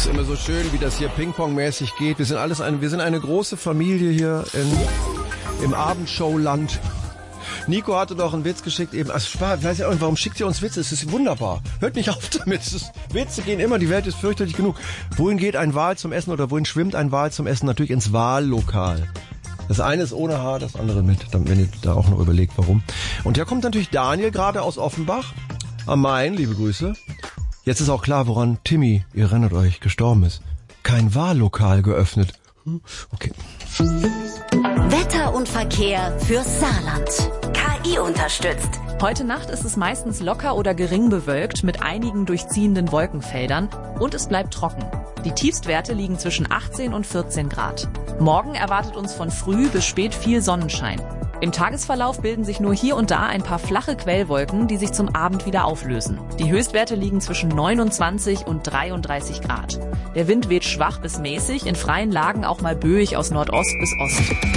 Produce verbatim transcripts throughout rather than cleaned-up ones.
ist immer so schön, wie das hier Ping-Pong-mäßig geht. Wir sind alles eine, wir sind eine große Familie hier in, im Abendshowland. Nico hatte doch einen Witz geschickt eben. Also, ich weiß ja auch nicht, warum schickt ihr uns Witze? Es ist wunderbar. Hört nicht auf damit. Es ist, Witze gehen immer, die Welt ist fürchterlich genug. Wohin geht ein Wal zum Essen oder wohin schwimmt ein Wal zum Essen? Natürlich ins Wallokal. Das eine ist ohne Haar, das andere mit, wenn ihr da auch noch überlegt, warum. Und da kommt natürlich Daniel, gerade aus Offenbach am Main, liebe Grüße. Jetzt ist auch klar, woran Timmy, ihr erinnert euch, gestorben ist. Kein Wahllokal geöffnet. Okay. Wetter und Verkehr fürs Saarland. K I unterstützt. Heute Nacht ist es meistens locker oder gering bewölkt mit einigen durchziehenden Wolkenfeldern und es bleibt trocken. Die Tiefstwerte liegen zwischen achtzehn und vierzehn Grad. Morgen erwartet uns von früh bis spät viel Sonnenschein. Im Tagesverlauf bilden sich nur hier und da ein paar flache Quellwolken, die sich zum Abend wieder auflösen. Die Höchstwerte liegen zwischen neunundzwanzig und dreiunddreißig Grad. Der Wind weht schwach bis mäßig, in freien Lagen auch mal böig aus Nordost bis Ost.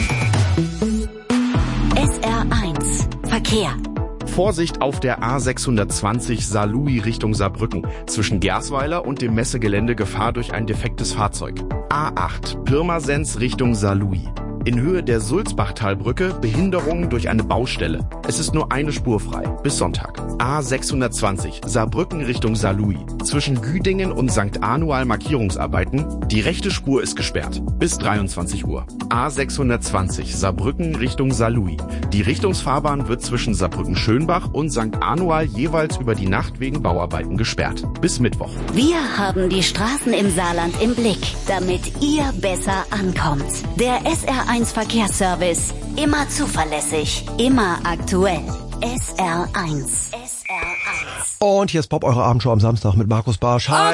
S R eins Verkehr. Vorsicht auf der A sechshundertzwanzig Saarlouis Richtung Saarbrücken. Zwischen Gersweiler und dem Messegelände Gefahr durch ein defektes Fahrzeug. A acht Pirmasens Richtung Saarlouis. In Höhe der Sulzbachtalbrücke Behinderungen durch eine Baustelle. Es ist nur eine Spur frei. Bis Sonntag. A sechshundertzwanzig Saarbrücken Richtung Saarlouis. Zwischen Güdingen und Sankt Anual Markierungsarbeiten. Die rechte Spur ist gesperrt. Bis dreiundzwanzig Uhr. A sechshundertzwanzig Saarbrücken Richtung Saarlouis. Die Richtungsfahrbahn wird zwischen Saarbrücken-Schönbach und Sankt Anual jeweils über die Nacht wegen Bauarbeiten gesperrt. Bis Mittwoch. Wir haben die Straßen im Saarland im Blick, damit ihr besser ankommt. Der S R eins Verkehrsservice. Immer zuverlässig, immer aktuell. S R eins. S R eins. Und hier ist Pop, eure Abendshow am Samstag mit Markus Barsch. Hi.